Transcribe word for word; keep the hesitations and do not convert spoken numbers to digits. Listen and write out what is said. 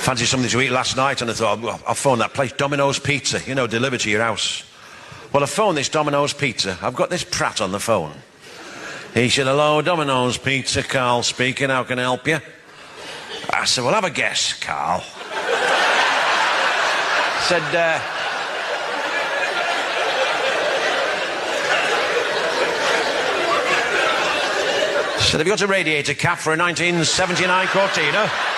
Fancied something to eat last night, and I thought, well, I'll phone that place, Domino's Pizza, you know, delivered to your house. Well, I phoned this Domino's Pizza. I've got this prat on the phone. He said, hello, Domino's Pizza, Carl speaking, how can I help you? I said, well, have a guess, Carl. Said, uh... said, have you got a radiator cap for a nineteen seventy-nine Cortina?